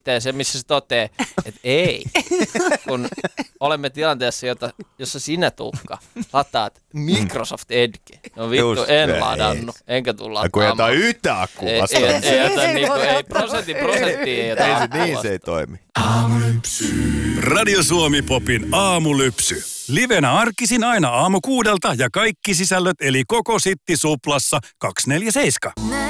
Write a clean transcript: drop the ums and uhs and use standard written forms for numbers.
se, missä se toteaa, että ei. Kun olemme tilanteessa, jossa sinä, Tuukka, lataat Microsoft Edge. No vittu, en ladannut, enkä tule lataamaan. Kun ei jotain yhtä akkua vastaan. Ei prosenttia ei jätä akkua. Niin se ei toimi. Radio Suomi Popin aamulypsy. Livenä arkisin aina aamu 6 ja kaikki sisällöt eli koko Sitti Suplassa 247.